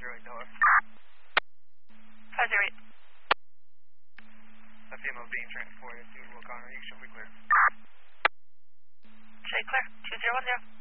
Delta. 508. A female being transported to Will Connor. You should be clear. Say clear. 2010.